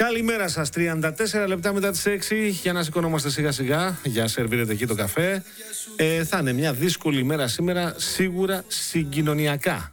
Καλημέρα σας, 34 λεπτά μετά τις 6. Για να σηκωνόμαστε σιγά σιγά, για σερβίρετε εκεί το καφέ. Θα είναι μια δύσκολη ημέρα σήμερα, σίγουρα συγκοινωνιακά.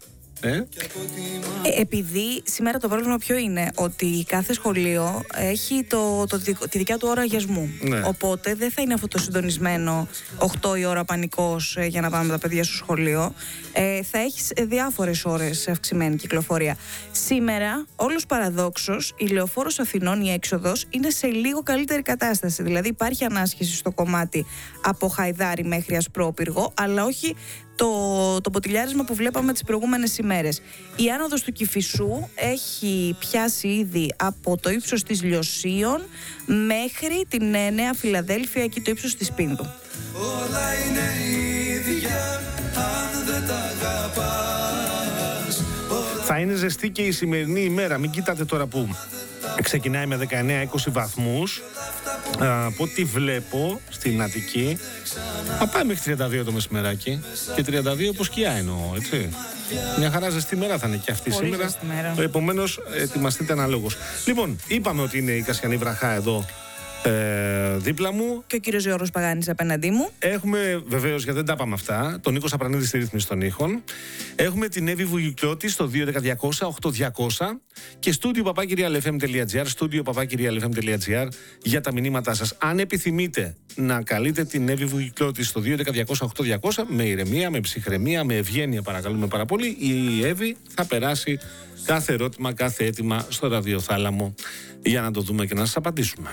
Επειδή σήμερα το πρόβλημα ποιο είναι, ότι κάθε σχολείο έχει τη δικιά του ώρα αγιασμού. Ναι. Οπότε δεν θα είναι αυτό το συντονισμένο 8 η ώρα πανικός για να πάμε με τα παιδιά στο σχολείο. Θα έχεις διάφορες ώρες αυξημένη κυκλοφορία. Σήμερα, όλος παραδόξως, η Λεωφόρος Αθηνών, η έξοδος, είναι σε λίγο καλύτερη κατάσταση. Δηλαδή υπάρχει ανάσχεση στο κομμάτι από Χαϊδάρη μέχρι Ασπρόπυργο, αλλά όχι το ποτηλιάρισμα που βλέπαμε τις προηγούμενες ημέρες. Η άνοδος του Κηφισού έχει πιάσει ήδη από το ύψος της Λιωσίων μέχρι την Νέα Φιλαδέλφια, εκεί το ύψος της Πίνδου. Όλα είναι ίδια αν δεν τα αγαπάς. Θα είναι ζεστή και η σημερινή ημέρα. Μην κοιτάτε τώρα που ξεκινάει με 19-20 βαθμούς. Από ό,τι βλέπω στην Αττική θα πάει μέχρι 32 το μεσημεράκι. Και 32 όπως σκιά εννοώ, έτσι. Μια χαρά ζεστή μέρα θα είναι και αυτή πολύ σήμερα. Επομένως, ετοιμαστείτε αναλόγως. Λοιπόν, είπαμε ότι είναι η Κασιανή βραχά εδώ δίπλα μου. Και ο κύριος Γιώργος Παγάνης απέναντί μου. Έχουμε βεβαίως, γιατί δεν τα είπαμε αυτά, τον Νίκο Σαπρανίδη στη ρύθμιση των ήχων. Έχουμε την Εύη Βουγιουκλώτη στο 2.11.200.8.200 και studio@realfm.gr, studio@realfm.gr για τα μηνύματά σας. Αν επιθυμείτε να καλείτε την Εύη Βουγιουκλώτη στο 2.11.200.8.200 με ηρεμία, με ψυχραιμία, με ευγένεια, παρακαλούμε πάρα πολύ, η Εύη θα περάσει κάθε ερώτημα, κάθε αίτημα στο ραδιοθάλαμο για να το δούμε και να σας απαντήσουμε.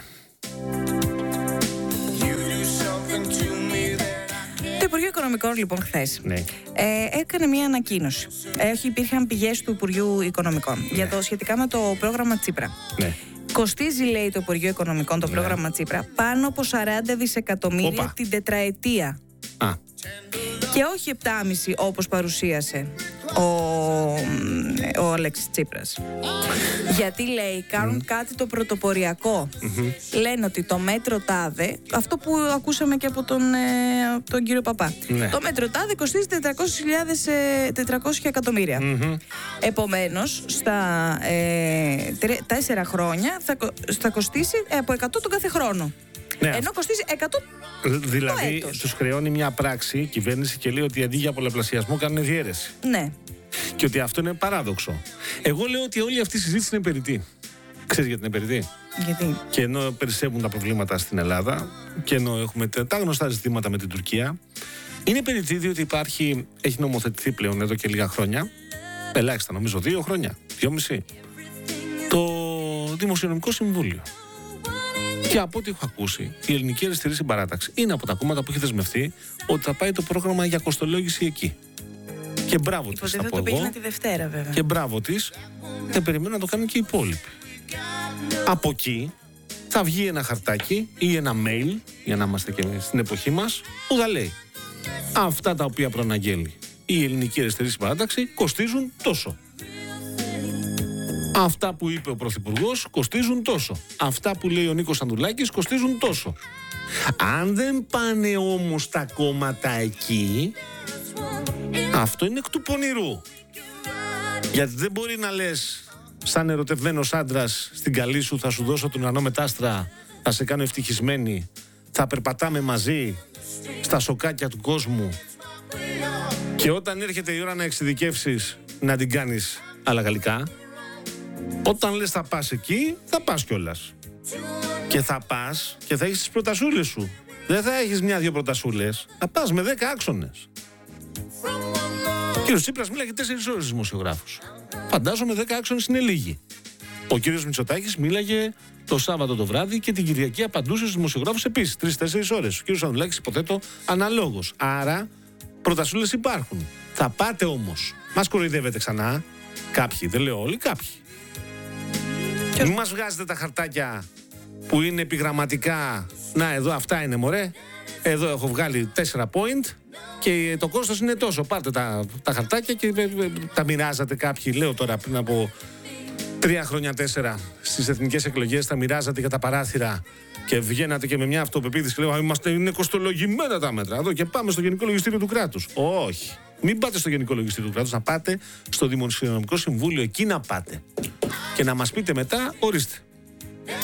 Το Υπουργείο Οικονομικών, λοιπόν, χθες έκανε μια ανακοίνωση. Υπήρχαν πηγές του Υπουργείου Οικονομικών για το σχετικά με το πρόγραμμα Τσίπρα. Ναι. Κοστίζει, λέει, το Υπουργείο Οικονομικών το πρόγραμμα Τσίπρα πάνω από 40 δισεκατομμύρια την τετραετία. Και όχι 7,5 όπως παρουσίασε ο Αλέξης Τσίπρας. Γιατί, λέει, κάνουν κάτι το πρωτοποριακό. Λένε ότι το μέτρο τάδε, αυτό που ακούσαμε και από τον κύριο Παπά, το μέτρο τάδε κοστίζει 400 εκατομμύρια. Επομένως, στα 4 χρόνια θα κοστίσει από 100 τον κάθε χρόνο. Ναι. Ενώ κοστίζει 100 δηλαδή, τους χρεώνει μια πράξη η κυβέρνηση και λέει ότι αντί για πολλαπλασιασμό κάνουν διαίρεση. Ναι. Και ότι αυτό είναι παράδοξο. Εγώ λέω ότι όλη αυτή η συζήτηση είναι περιττή. Ξέρεις γιατί είναι περιττή? Γιατί? Και ενώ περισσεύουν τα προβλήματα στην Ελλάδα και ενώ έχουμε τα γνωστά ζητήματα με την Τουρκία, είναι περιττή διότι έχει νομοθετηθεί πλέον εδώ και λίγα χρόνια, ελάχιστα νομίζω 2 χρόνια, 2,5, το Δημοσιονομικό Συμβούλιο. Και από ό,τι έχω ακούσει, η Ελληνική Αριστερή Συμπαράταξη είναι από τα κόμματα που έχει δεσμευτεί ότι θα πάει το πρόγραμμα για κοστολόγηση εκεί. Και μπράβο της, θα πω εγώ. Τη Δευτέρα, βέβαια. Και μπράβο της, και περιμένω να το κάνουν και οι υπόλοιποι. Από εκεί θα βγει ένα χαρτάκι ή ένα mail, για να είμαστε και στην εποχή μας, που θα λέει αυτά τα οποία προαναγγέλει η Ελληνική Αριστερή Συμπαράταξη κοστίζουν τόσο. Αυτά που είπε ο Πρωθυπουργός κοστίζουν τόσο. Αυτά που λέει ο Νίκος Ανδουλάκης κοστίζουν τόσο. Αν δεν πάνε όμως τα κόμματα εκεί, αυτό είναι εκ του πονηρού. Γιατί δεν μπορεί να λες σαν ερωτευμένος άντρας στην καλή σου θα σου δώσω τον ουρανό μετάστρα, θα σε κάνω ευτυχισμένη, θα περπατάμε μαζί στα σοκάκια του κόσμου και όταν έρχεται η ώρα να εξειδικεύσεις να την κάνεις άλλα γαλλικά. Όταν λες θα πας εκεί, θα πας κιόλας. Και θα πας και θα έχεις τις προτασούλες σου. Δεν θα έχεις 1-2 προτασούλες. Θα πας με 10 άξονες. Ο κύριος Τσίπρας μίλαγε 4 ώρες δημοσιογράφους. Φαντάζομαι 10 άξονες είναι λίγοι. Ο κύριος Μητσοτάκης μίλαγε το Σάββατο το βράδυ και την Κυριακή απαντούσε στους δημοσιογράφους επίσης 3-4 ώρες. Ο κύριος Ανδουλάκης υποθέτω αναλόγως. Άρα προτασούλες υπάρχουν. Θα πάτε όμως. Μας κοροϊδεύετε ξανά. Κάποιοι, δεν λέω όλοι, κάποιοι. Μην μας βγάζετε τα χαρτάκια που είναι επιγραμματικά. Να, εδώ αυτά είναι, μωρέ. Εδώ έχω βγάλει 4 point και το κόστος είναι τόσο. Πάρτε τα χαρτάκια και τα μοιράζατε κάποιοι. Λέω τώρα πριν από 3 χρόνια, 4 στις εθνικές εκλογές τα μοιράζατε για τα παράθυρα και βγαίνατε και με μια αυτοπεποίθηση και λέω είναι κοστολογημένα τα μέτρα. Εδώ και πάμε στο Γενικό Λογιστήριο του Κράτους. Όχι. Μην πάτε στο Γενικό Λογιστήριο του Κράτους, να πάτε στο Δημοσιονομικό Συμβούλιο, εκεί να πάτε. Και να μας πείτε μετά, ορίστε.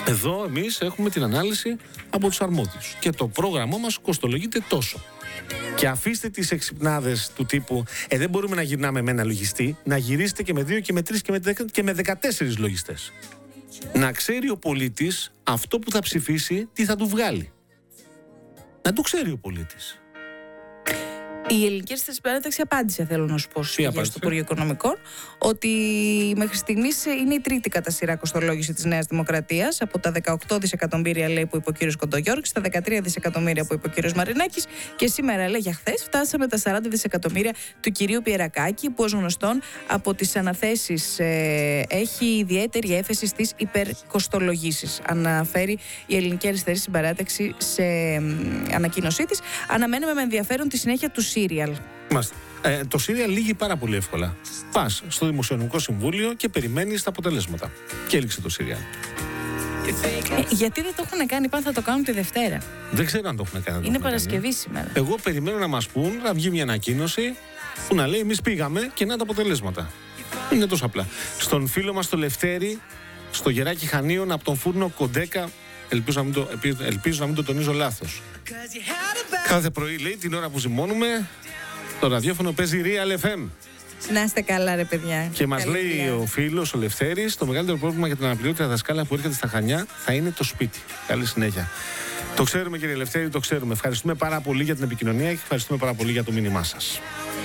Εδώ εμείς έχουμε την ανάλυση από τους αρμόδιους. Και το πρόγραμμά μας κοστολογείται τόσο. Και αφήστε τις εξυπνάδες του τύπου δεν μπορούμε να γυρνάμε με ένα λογιστή, να γυρίσετε και με 2 και με 3 και με 14 λογιστές. Να ξέρει ο πολίτης αυτό που θα ψηφίσει τι θα του βγάλει. Να το ξέρει ο πολίτης. Η Ελληνική Αριστερή Συμπαράταξη απάντησε, θέλω να σου πω, στους πηγές του Υπουργείου Οικονομικών, ότι μέχρι στιγμής είναι η τρίτη κατά σειρά κοστολόγηση της Νέας Δημοκρατίας. Από τα 18 δισεκατομμύρια, λέει, που είπε ο κύριος Κοντογιώργης, στα 13 δισεκατομμύρια που είπε ο κύριος Μαρινάκης, και σήμερα, λέει, για χθες, φτάσαμε τα 40 δισεκατομμύρια του κυρίου Πιερακάκη, που ως γνωστόν από τις αναθέσεις έχει ιδιαίτερη έφεση στις υπερκοστολογήσεις. Αναφέρει η Ελληνική Αριστερή Συμπαράταξη σε ανακοίνωσή της. Αναμένουμε με ενδιαφέρον τη συνέχεια του Σύριαλ. Το Σύριαλ λύγει πάρα πολύ εύκολα. Πας στο Δημοσιονομικό Συμβούλιο και περιμένεις τα αποτελέσματα. Και έληξε το Σύριαλ. Γιατί δεν το έχουν κάνει, θα το κάνουν τη Δευτέρα. Δεν ξέρω αν το έχουν κάνει. Είναι Παρασκευή σήμερα. Εγώ περιμένω να μας πούν, να βγει μια ανακοίνωση που να λέει εμείς πήγαμε και να τα αποτελέσματα. Είναι τόσο απλά. Στον φίλο μας το Λευτέρη, στο Γεράκι Χανίων, από τον φούρνο Κοντέκα, ελπίζω να μην το τονίζω λάθος. Κάθε πρωί, λέει, την ώρα που ζυμώνουμε, το ραδιόφωνο παίζει Real FM. Να είστε καλά, ρε παιδιά. Και μας λέει ο φίλος, ο Λευτέρης, το μεγαλύτερο πρόβλημα για την αναπληρώτρια δασκάλα που έρχεται στα Χανιά θα είναι το σπίτι. Καλή συνέχεια. Το ξέρουμε, κύριε Λευτέρη, το ξέρουμε. Ευχαριστούμε πάρα πολύ για την επικοινωνία και ευχαριστούμε πάρα πολύ για το μήνυμά σας.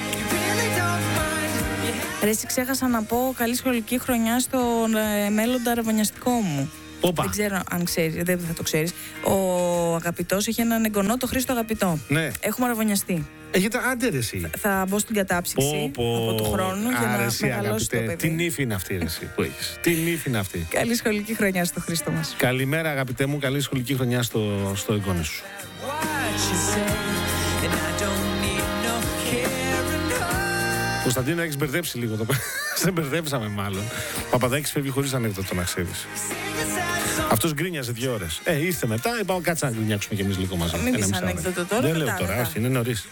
Ρε, ξέχασα να πω καλή σχολική χρονιά στον μέλλοντα αραβωνιαστικό μου. Όπα. Δεν ξέρω αν ξέρεις, δεν θα το ξέρεις. Ο αγαπητός είχε έναν εγγονό, το Χρήστο Αγαπητό. Ναι. Έχουμε αραβωνιαστεί. Έχετε άντε ρε εσύ. Θα μπω στην κατάψυξη από του χρόνου για να μεγαλώσει το παιδί. Τι νύφη είναι αυτή ρε εσύ που έχεις. Τι νύφη είναι αυτή. Καλή σχολική χρονιά στο Χρήστο μας. Καλημέρα αγαπητέ μου, καλή σχολική χρονιά στο εγγόνι σου. Κωνσταντίνα, έχεις μπερδέψει λίγο το πράγμα. Σε μπερδέψαμε μάλλον. Ο Παπαδάκης φεύγει χωρίς ανέκδοτο, να ξέρεις. Αυτός γκρίνιαζε 2 ώρες. Ήρθε μετά, είπαμε κάτσε να γκρινιάξουμε κι εμείς λίγο μαζί. Μην πεις ανέκδοτο τώρα. Δεν λέω τώρα, όχι, είναι νωρίς.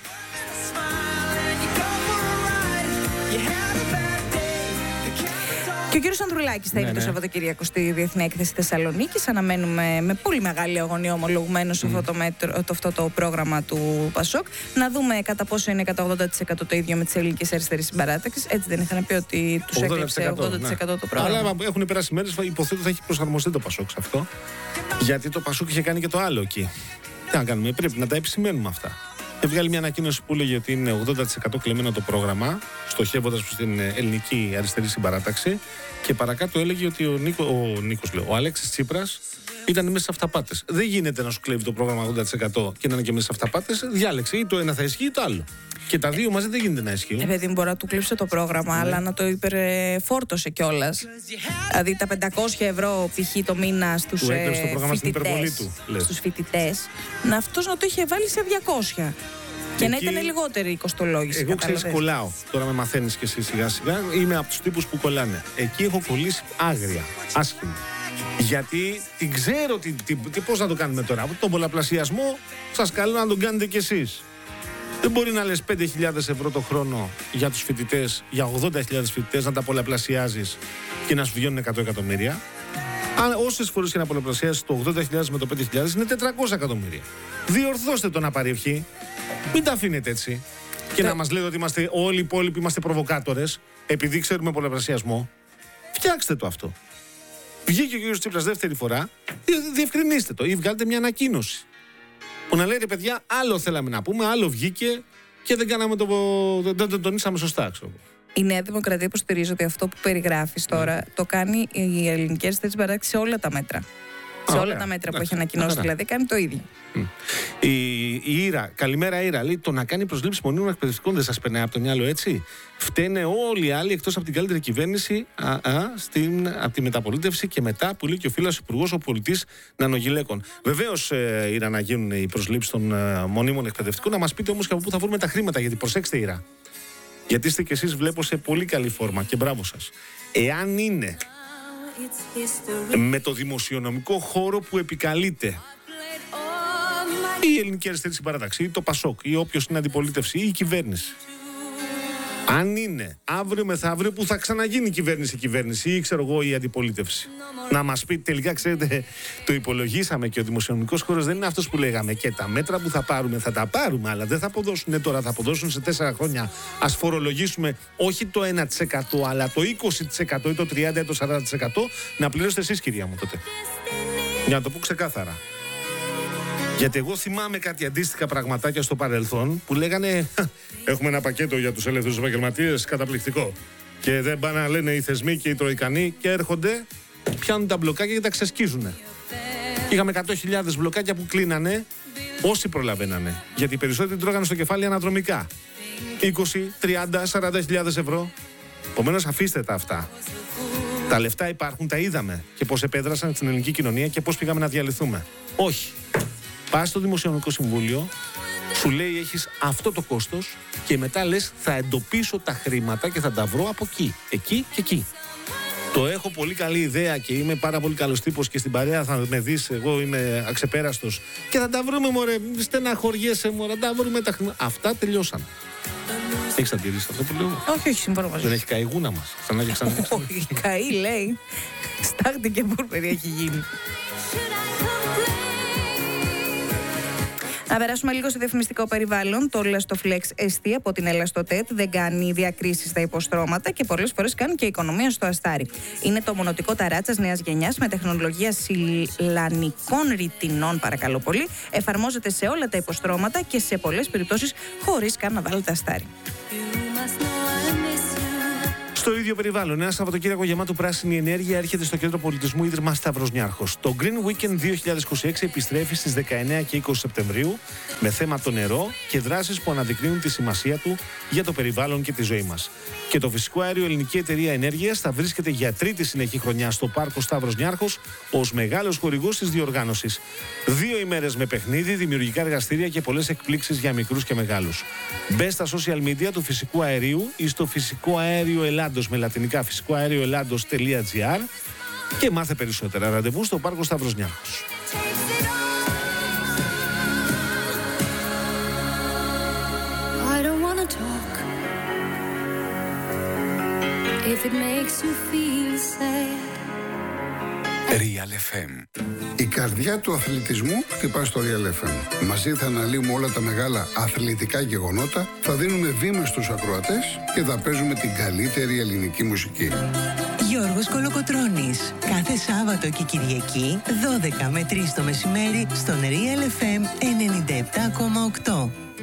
Και ο κύριος Ανδρουλάκης θα είναι το Σαββατοκύριακο στη Διεθνή Έκθεση Θεσσαλονίκης. Αναμένουμε με πολύ μεγάλη αγωνία ομολογουμένω αυτό το πρόγραμμα του Πασόκ. Να δούμε κατά πόσο είναι κατά 80% το ίδιο με τις Ελληνικές Αριστερές Συμπαράταξης. Έτσι δεν είχαν πει ότι τους έκλειψε 80% το πρόγραμμα. Αλλά έχουν περάσει μέρες, υποθέτω θα έχει προσαρμοστεί το Πασόκ σε αυτό. Γιατί το Πασόκ είχε κάνει και το άλλο εκεί. Τι να κάνουμε, πρέπει να τα επισημαίνουμε αυτά. Έβγαλε μια ανακοίνωση που λέγει ότι είναι 80% κλεμμένο το πρόγραμμα, στοχεύοντας προς την Ελληνική Αριστερή Συμπαράταξη, και παρακάτω έλεγε ότι ο Αλέξης Τσίπρας ήταν μέσα σε αυταπάτες. Δεν γίνεται να σου κλέβει το πρόγραμμα 80% και να είναι και μέσα σε αυταπάτες. Διάλεξε, ή το ένα θα ισχύει ή το άλλο. Και τα δύο μαζί δεν γίνεται να ισχύουν. Παιδί, μπορεί να του κλείψε το πρόγραμμα, αλλά να το υπερφόρτωσε κιόλας. Δηλαδή τα 500 ευρώ π.χ. το μήνα στους φοιτητές, αυτός να το είχε βάλει σε 200. Και να ήταν λιγότερη η κοστολόγηση. Εγώ ξέρεις, κολλάω. Τώρα με μαθαίνεις και εσύ σιγά-σιγά. Είμαι από τους τύπους που κολλάνε. Εκεί έχω κολλήσει άγρια, άσχημα. Γιατί την ξέρω πώς να το κάνουμε τώρα. Από τον πολλαπλασιασμό σας καλώ να τον κάνετε κι εσείς. Δεν μπορεί να λες 5.000 ευρώ το χρόνο για τους φοιτητές, για 80.000 φοιτητές, να τα πολλαπλασιάζεις και να σου βγαίνουν 100 εκατομμύρια. Αν όσες φορές και να πολλαπλασιάσεις το 80.000 με το 5.000 είναι 400 εκατομμύρια. Διορθώστε το να πάρει ευχή. Μην τα αφήνετε έτσι. Και να μας λέτε ότι είμαστε όλοι οι υπόλοιποι είμαστε προβοκάτορες, επειδή ξέρουμε πολλαπλασιασμό. Φτιάξτε το αυτό. Βγήκε ο κ. Τσίπρας δεύτερη φορά, διευκρινίστε το ή βγάλετε μια ανακοίνωση. Που να λέει ρε παιδιά, άλλο θέλαμε να πούμε, άλλο βγήκε και δεν το τονίσαμε σωστά, ξέρω. Η Νέα Δημοκρατία υποστηρίζει ότι αυτό που περιγράφεις τώρα το κάνει η Ελληνική Αριστερή Συμπαράταξη σε όλα τα μέτρα. Σε όλα τα μέτρα που έχει ανακοινώσει, δηλαδή κάνει το ίδιο. Η Ήρα, καλημέρα Ήρα, λέει το να κάνει προσλήψη μονίμων εκπαιδευτικών δεν σας περνάει από το μυαλό, έτσι. Φταίνε όλοι οι άλλοι εκτός από την καλύτερη κυβέρνηση από τη μεταπολίτευση και μετά που λέει και ο φίλος υπουργός, ο πολιτής Νανογιλέκων. Βεβαίως Ήρα να γίνουν οι προσλήψεις των μονίμων εκπαιδευτικών, να μας πείτε όμως και από πού θα βρούμε τα χρήματα, γιατί προσέξτε Ήρα. Γιατί είστε κι εσείς, βλέπω, σε πολύ καλή φόρμα και μπράβο σας. Εάν είναι με το δημοσιονομικό χώρο που επικαλείται η Ελληνική Αριστερή Συμπαράταξη ή το Πασόκ ή όποιος είναι αντιπολίτευση ή η κυβέρνηση, Αν είναι αύριο μεθαύριο που θα ξαναγίνει κυβέρνηση ή ξέρω εγώ η αντιπολίτευση, να μας πει τελικά, ξέρετε, το υπολογίσαμε και ο δημοσιονομικός χώρος δεν είναι αυτός που λέγαμε και τα μέτρα που θα πάρουμε θα τα πάρουμε, αλλά δεν θα αποδώσουν τώρα, θα αποδώσουν σε 4 χρόνια. Ας φορολογήσουμε όχι το 1% αλλά το 20% ή το 30% ή το 40%, να πληρώσετε εσείς, κυρία μου, τότε. Για να το πω ξεκάθαρα. Γιατί εγώ θυμάμαι κάτι αντίστοιχα πραγματάκια στο παρελθόν που λέγανε έχουμε ένα πακέτο για τους ελεύθερους επαγγελματίες καταπληκτικό. Και δεν πάνε να λένε οι θεσμοί και οι τροϊκανοί και έρχονται, πιάνουν τα μπλοκάκια και τα ξεσκίζουνε. Είχαμε 100.000 μπλοκάκια που κλείνανε όσοι προλαβαίνανε. Γιατί οι περισσότεροι τρώγανε στο κεφάλι αναδρομικά. 20, 30, 40.000 ευρώ. Επομένως αφήστε τα αυτά. Τα λεφτά υπάρχουν, τα είδαμε. Και πώς επέδρασαν στην ελληνική κοινωνία και πώς πήγαμε να διαλυθούμε. Όχι. Πας στο Δημοσιονομικό Συμβούλιο, σου λέει έχεις αυτό το κόστος και μετά λες θα εντοπίσω τα χρήματα και θα τα βρω από εκεί και εκεί. Το έχω πολύ καλή ιδέα και είμαι πάρα πολύ καλός τύπος και στην παρέα θα με δεις, εγώ είμαι αξεπέραστος και θα τα βρούμε, μωρέ, στεναχωριέσαι, μωρέ, τα βρούμε τα χρήματα. Αυτά τελειώσαν. Έχεις αντιρρήσει αυτό που λέω? Όχι, συμφωνώ μαζί. Δεν έχει καεί η γούνα μας. Όχι, καεί λέει. Στάχτη και μπούρπερι έχει γίνει. Να περάσουμε λίγο στο διαφημιστικό περιβάλλον. Το Elastoflex ST από την Elastotet δεν κάνει διακρίσεις στα υποστρώματα και πολλές φορές κάνει και οικονομία στο αστάρι. Είναι το μονοτικό ταράτσας νέας γενιάς με τεχνολογία σιλανικών ρητινών, παρακαλώ πολύ. Εφαρμόζεται σε όλα τα υποστρώματα και σε πολλές περιπτώσεις χωρίς καν να βάλετε αστάρι. Στο ίδιο περιβάλλον, ένα Σαββατοκύριακο γεμάτο πράσινη ενέργεια έρχεται στο Κέντρο Πολιτισμού Ίδρυμα Σταύρος Νιάρχος. Το Green Weekend 2026 επιστρέφει στις 19 και 20 Σεπτεμβρίου με θέμα το νερό και δράσεις που αναδεικνύουν τη σημασία του για το περιβάλλον και τη ζωή μας. Και το φυσικό αέριο Ελληνική Εταιρεία Ενέργειας θα βρίσκεται για τρίτη συνεχή χρονιά στο Πάρκο Σταύρος Νιάρχος ως μεγάλος χορηγός της διοργάνωσης. 2 ημέρες με παιχνίδι, δημιουργικά εργαστήρια και πολλές εκπλήξεις για μικρούς και μεγάλους. Μπες στα social media του Φυσικού Αερίου ή στο Φυσικό Αέριο Ελλάδος με λατινικά φυσικοαερioellados.gr και μάθε περισσότερα. Ραντεβού στο Πάρκο Σταύρος Νιάρχος. Real FM. Η καρδιά του αθλητισμού χτυπά στο Real FM. Μαζί θα αναλύουμε όλα τα μεγάλα αθλητικά γεγονότα, θα δίνουμε βήμα στους ακροατές και θα παίζουμε την καλύτερη ελληνική μουσική. Γιώργος Κολοκοτρώνης. Κάθε Σάββατο και Κυριακή, 12 με 3 το μεσημέρι, στον Real FM 97,8.